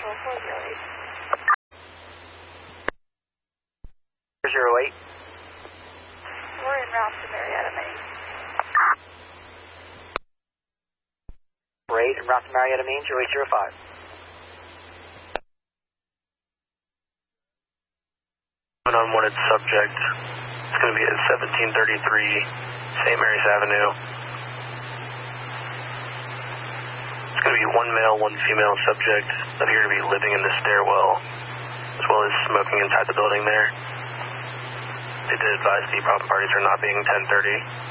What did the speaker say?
08. We're en route to Marietta, Maine. Parade en route to Marietta, Maine, 0805. An unwanted subject. It's going to be at 1733 St. Mary's Avenue. It's going to be one male, one female subject that appear to be living in the stairwell, as well as smoking inside the building there. They did advise the problem parties are not being 1030.